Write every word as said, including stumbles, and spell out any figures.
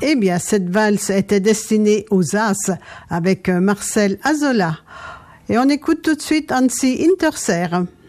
Eh bien, cette valse était destinée aux As avec Marcel Azola. Et on écoute tout de suite Hansi Interser.